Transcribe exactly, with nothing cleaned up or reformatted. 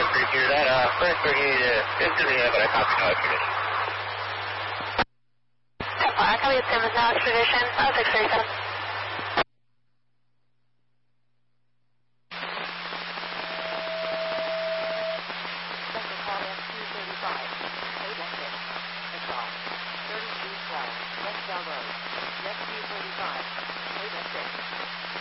Appreciate that. Uh, first brigade, uh, it's going to be but I copy no expedition. I copy the same as no expedition. Oh, six thirty-seven. thirty-two twelve, West Bell Road, Rescue thirty-five.